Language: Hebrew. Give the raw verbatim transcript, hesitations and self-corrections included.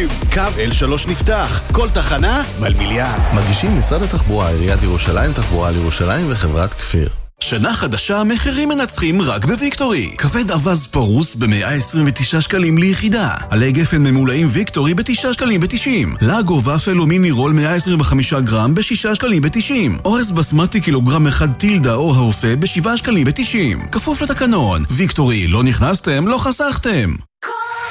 נוסעים. קו אל שלוש נפתח, כל תחנה מלמיליאן. מגישים משרד התחבורה, עיריית ירושלים, תחבורה לירושלים וחברת כפיר. שנה חדשה, מחירים מנצחים רק בוויקטורי. כבד אבז פרוס ב-מאה עשרים ותשעה שקלים ליחידה. עלי גפן ממולאים ויקטורי ב-תשעה שקלים ותשעים. לגו ופל ומיני רול מאה עשרים וחמישה גרם ב-שישה שקלים ותשעים. אורז בסמטי קילוגרם אחד טילדה או האופה ב-שבעה שקלים ותשעים. כפוף לתקנון. ויקטורי, לא נכנסתם, לא חסכתם. כל